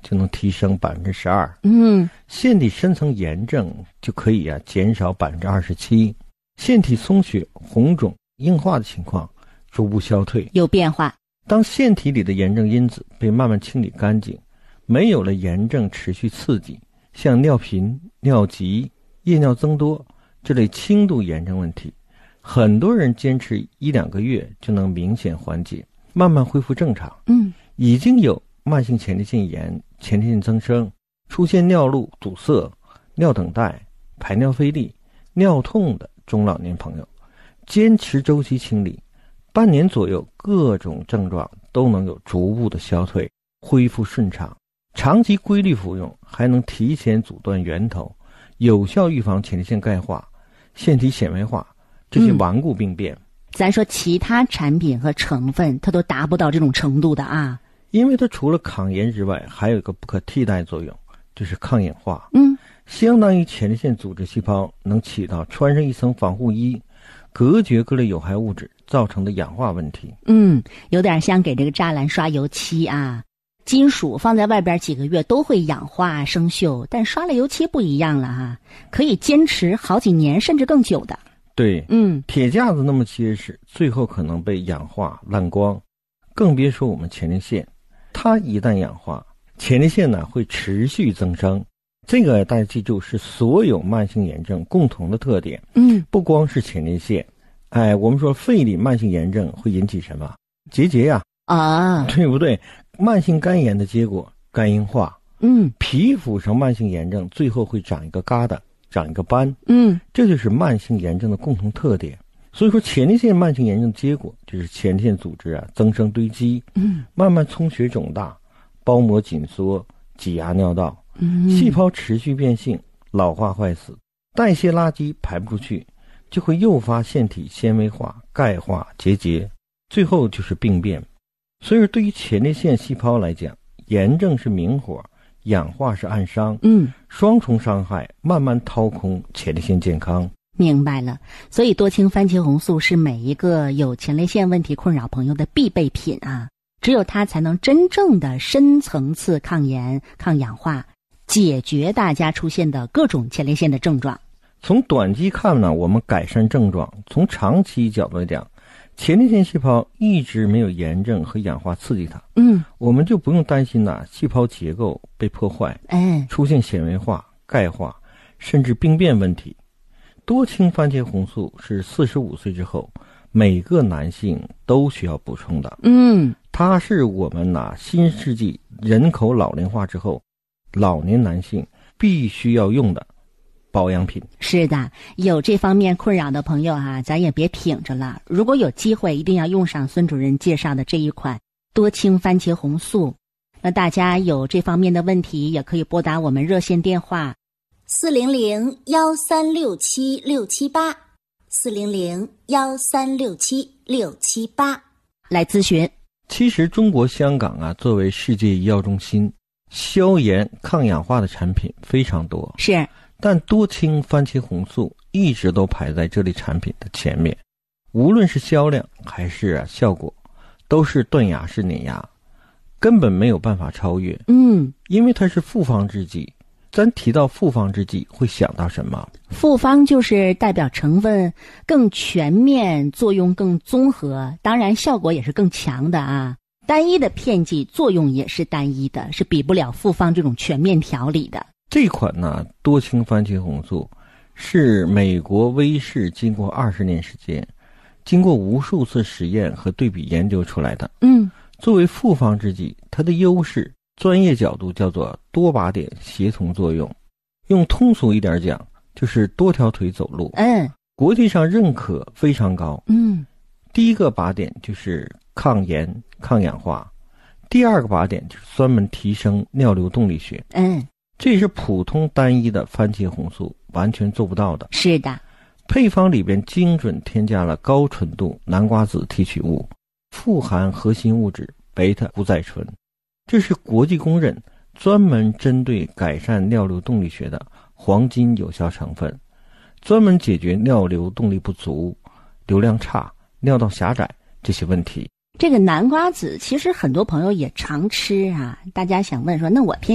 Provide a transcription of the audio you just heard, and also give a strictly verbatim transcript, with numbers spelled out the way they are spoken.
就能提升百分之十二。 嗯， 腺体深层炎症就可以啊减少百分之二十七。腺体松血、红肿、硬化的情况逐步消退， 有变化。 当腺体里的炎症因子被慢慢清理干净，没有了炎症持续刺激，像尿频、尿急、夜尿增多这类轻度炎症问题，很多人坚持一两个月就能明显缓解，慢慢恢复正常。 嗯， 已经有慢性前列腺炎、前列腺增生，出现尿路堵塞、尿等待、排尿费力、尿痛的中老年朋友，坚持周期清理，半年左右各种症状都能有逐步的消退，恢复顺畅。长期规律服用还能提前阻断源头，有效预防前列腺钙化、腺体纤维化这些顽固病变。 嗯，咱说其他产品和成分它都达不到这种程度的啊。 因为它除了抗炎之外，还有一个不可替代作用，就是抗氧化。 嗯， 相当于前列腺组织细胞能起到穿上一层防护衣，隔绝各类有害物质造成的氧化问题。 嗯，有点像给这个栅栏刷油漆啊。金属放在外边几个月都会氧化生锈，但刷了油漆不一样了啊，可以坚持好几年甚至更久的。 对， 嗯， 铁架子那么结实，最后可能被氧化烂光，更别说我们前列腺。它一旦氧化，前列腺呢会持续增生。这个大家记住，是所有慢性炎症共同的特点。 嗯， 不光是前列腺，哎，我们说肺里慢性炎症会引起什么？结节呀， 啊， 对不对？慢性肝炎的结果，肝硬化。 嗯， 皮肤上慢性炎症最后会长一个疙瘩，长一个斑。 嗯， 这就是慢性炎症的共同特点。所以说前列腺慢性炎症的结果就是前列腺组织啊增生堆积， 嗯， 慢慢充血肿大，包膜紧缩，挤压尿道， 嗯， 细胞持续变性，老化坏死，代谢垃圾排不出去，就会诱发腺体纤维化、钙化、结节，最后就是病变。所以说对于前列腺细胞来讲，炎症是明火，氧化是暗伤， 嗯， 双重伤害，慢慢掏空前列腺健康。 明白了。所以多氢番茄红素是每一个有前列腺问题困扰朋友的必备品啊，只有它才能真正的深层次抗炎、抗氧化，解决大家出现的各种前列腺的症状。 从短期看呢，我们改善症状；从长期角度来讲，前列腺细胞一直没有炎症和氧化刺激它， 嗯， 我们就不用担心呐、细胞结构被破坏， 哎， 出现纤维化、钙化，甚至病变问题。多氢番茄红素是四十五岁之后每个男性都需要补充的。 嗯， 它是我们呐、新世纪人口老龄化之后，老年男性必须要用的保养品。 是的，有这方面困扰的朋友啊，咱也别挺着了。如果有机会，一定要用上孙主任介绍的这一款多氢番茄红素。那大家有这方面的问题，也可以拨打我们热线电话四零零幺三六七六七八，四零零幺三六七六七八来咨询。 其实中国香港啊，作为世界医药中心，消炎抗氧化的产品非常多， 是， 但多氢番茄红素一直都排在这类产品的前面，无论是销量还是、啊、效果，都是断崖式碾压，根本没有办法超越。 嗯， 因为它是复方制剂。咱提到复方制剂会想到什么？ 复方就是代表成分更全面，作用更综合，当然效果也是更强的啊。单一的片剂作用也是单一的，是比不了复方这种全面调理的。 这款呢，多氢番茄红素是美国威士经过二十年时间，经过无数次实验和对比研究出来的。 嗯， 作为复方制剂，它的优势专业角度叫做多靶点协同作用，用通俗一点讲就是多条腿走路。 嗯， 国际上认可非常高。 嗯， 第一个靶点就是抗炎抗氧化，第二个靶点就是专门提升尿流动力学。 嗯， 这是普通单一的番茄红素完全做不到的。 是的， 配方里边精准添加了高纯度南瓜子提取物，富含核心物质贝塔谷载醇，这是国际公认专门针对改善尿流动力学的黄金有效成分，专门解决尿流动力不足、流量差、尿道狭窄这些问题。 这个南瓜子其实很多朋友也常吃啊，大家想问说，那我偏